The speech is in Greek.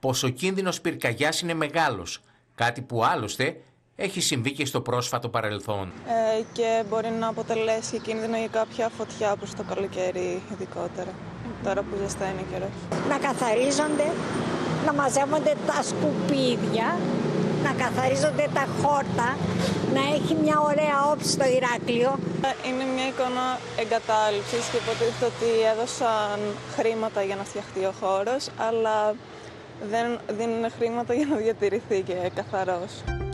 πως ο κίνδυνος πυρκαγιάς είναι μεγάλος, κάτι που άλλωστε έχει συμβεί και στο πρόσφατο παρελθόν. Και μπορεί να αποτελέσει κίνδυνο για κάποια φωτιά προς το καλοκαίρι ειδικότερα, τώρα που ζεσταίνει ο καιρός. Να καθαρίζονται, να μαζεύονται τα σκουπίδια, να καθαρίζονται τα χόρτα, να έχει μια ωραία όψη στο Ηράκλειο. Είναι μια εικόνα εγκατάλειψης και υποτίθεται ότι έδωσαν χρήματα για να φτιαχτεί ο χώρος, αλλά δεν δίνουν χρήματα για να διατηρηθεί και καθαρός.